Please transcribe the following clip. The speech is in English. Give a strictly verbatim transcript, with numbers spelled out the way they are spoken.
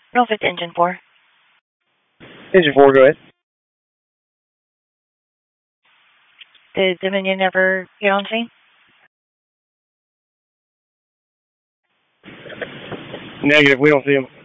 No, if it's engine four. Engine four, go ahead. Did Dominion ever get on scene? Negative, we don't see them.